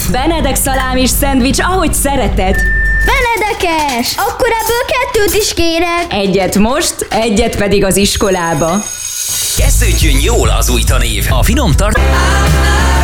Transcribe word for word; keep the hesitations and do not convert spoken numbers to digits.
Benedek szalámis szendvics, ahogy szereted. Benedekes! Akkor ebből kettőt is kérek. Egyet most, egyet pedig az iskolába. Kezdődjön jól az új tanév. A finom tart...